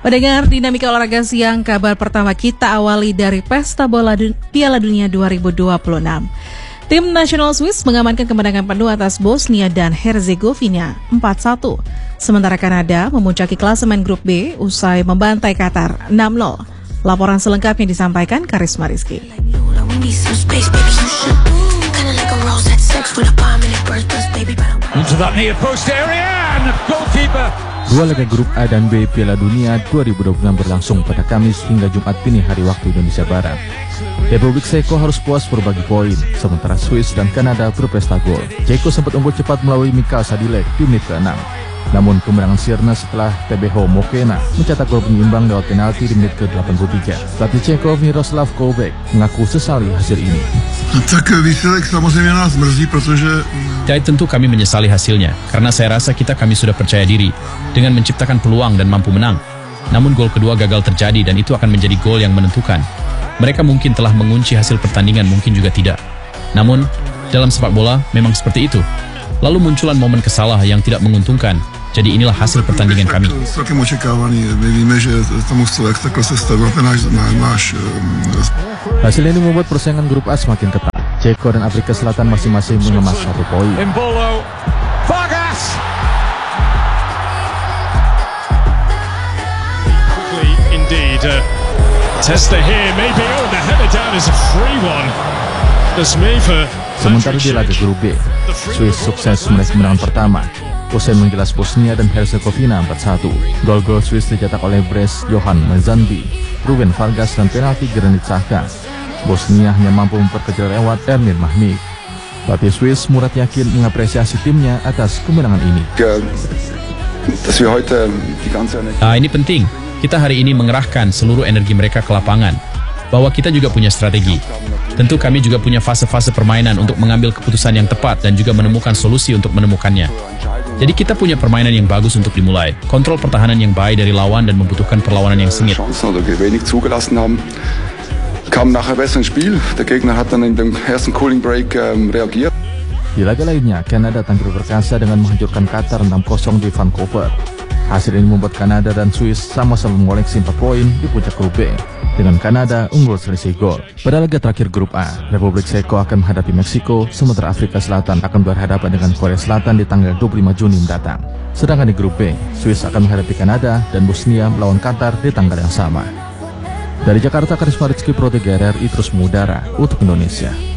Pendengar Dinamika Olahraga Siang, kabar pertama kita awali dari Pesta Piala Dunia 2026. Tim nasional Swiss mengamankan kemenangan penuh atas Bosnia dan Herzegovina 4-1. Sementara Kanada memuncaki klasemen grup B usai membantai Qatar 6-0. Laporan selengkapnya disampaikan Karisma Rizky. Dua laga grup A dan B Piala Dunia 2026 berlangsung pada Kamis hingga Jumat dini hari waktu Indonesia Barat. Republik Ceko harus puas berbagi poin, sementara Swiss dan Kanada berpesta gol. Ceko sempat unggul cepat melalui Mikael Sadilek di menit ke-6. Namun kemenangan sirna setelah TBH Mokena mencetak gol penyeimbang lewat penalti di menit ke-83. Pelatih Ceko Miroslav Koubek mengaku sesali hasil ini. Jadi tentu kami menyesali hasilnya, karena saya rasa kami sudah percaya diri dengan menciptakan peluang dan mampu menang. Namun gol kedua gagal terjadi dan itu akan menjadi gol yang menentukan. Mereka mungkin telah mengunci hasil pertandingan, mungkin juga tidak. Namun, dalam sepak bola memang seperti itu. Lalu munculan momen kesalah yang tidak menguntungkan. Jadi inilah hasil pertandingan kami. Hasil ini membuat persaingan grup A semakin ketat. Ceko dan Afrika Selatan masing-masing mengemas 1 poin. Sementara di laga grup B, Swiss sukses meraih kemenangan pertama usai menggilas Bosnia dan Herzegovina 4-1. Gol-gol Swiss dicetak oleh Brest Johan Mezanbi, Ruben Vargas dan penalti Granit Xhaka. Bosnia hanya mampu memperkecil lewat Ermin Mahmik. Pelatih Swiss Murat yakin mengapresiasi timnya atas kemenangan ini. Ini penting. Kita hari ini mengerahkan seluruh energi mereka ke lapangan. Bahwa kita juga punya strategi. Tentu kami juga punya fase-fase permainan untuk mengambil keputusan yang tepat dan juga menemukan solusi untuk menemukannya. Jadi kita punya permainan yang bagus untuk dimulai. Kontrol pertahanan yang baik dari lawan dan membutuhkan perlawanan yang sengit. Di laga lainnya, Kanada tampil perkasa dengan menghancurkan Qatar 6-0 di Vancouver. Hasil ini membuat Kanada dan Swiss sama-sama mengoleksi 4 poin di puncak grup B, dengan Kanada unggul selisih gol. Pada laga terakhir grup A, Republik Ceko akan menghadapi Meksiko, sementara Afrika Selatan akan berhadapan dengan Korea Selatan di tanggal 25 Juni mendatang. Sedangkan di grup B, Swiss akan menghadapi Kanada dan Bosnia melawan Qatar di tanggal yang sama. Dari Jakarta, Karisma Rizky Pro 3 RRI terus mengudara untuk Indonesia.